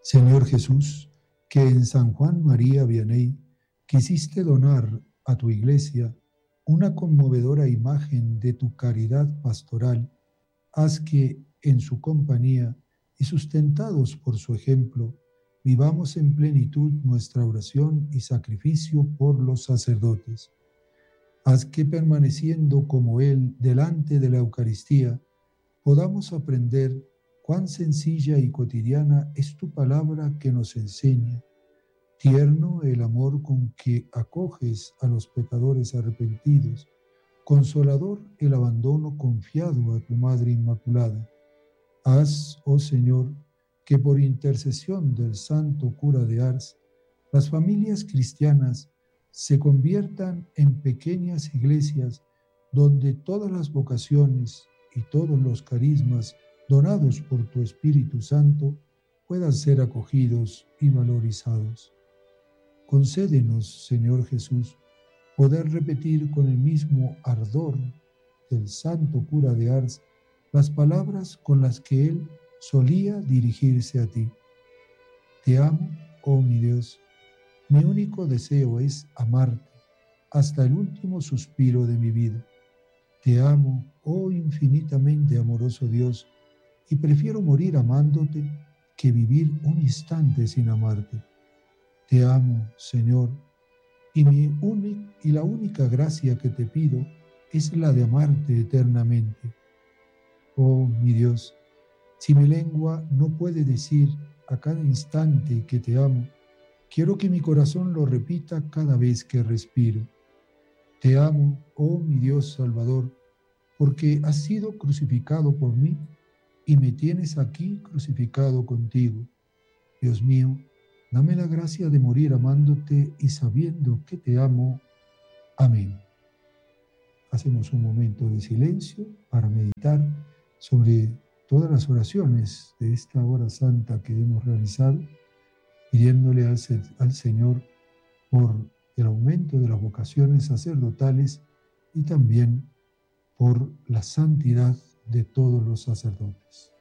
Señor Jesús, que en San Juan María Vianney quisiste donar a tu iglesia una conmovedora imagen de tu caridad pastoral, haz que en su compañía y sustentados por su ejemplo, vivamos en plenitud nuestra oración y sacrificio por los sacerdotes. Haz que permaneciendo como Él delante de la Eucaristía, podamos aprender cuán sencilla y cotidiana es tu palabra que nos enseña, tierno el amor con que acoges a los pecadores arrepentidos, consolador el abandono confiado a tu Madre Inmaculada. Haz, oh Señor, que por intercesión del santo cura de Ars, las familias cristianas se conviertan en pequeñas iglesias donde todas las vocaciones y todos los carismas donados por tu Espíritu Santo puedan ser acogidos y valorizados. Concédenos, Señor Jesús, poder repetir con el mismo ardor del santo cura de Ars las palabras con las que él solía dirigirse a ti. Te amo, oh mi Dios. Mi único deseo es amarte hasta el último suspiro de mi vida. Te amo, oh infinitamente amoroso Dios, y prefiero morir amándote que vivir un instante sin amarte. Te amo, Señor, y la única gracia que te pido es la de amarte eternamente. Oh, mi Dios, si mi lengua no puede decir a cada instante que te amo, quiero que mi corazón lo repita cada vez que respiro. Te amo, oh mi Dios Salvador, porque has sido crucificado por mí y me tienes aquí crucificado contigo. Dios mío, dame la gracia de morir amándote y sabiendo que te amo. Amén. Hacemos un momento de silencio para meditar sobre todas las oraciones de esta hora santa que hemos realizado, pidiéndole al Señor por el aumento de las vocaciones sacerdotales y también por la santidad de todos los sacerdotes.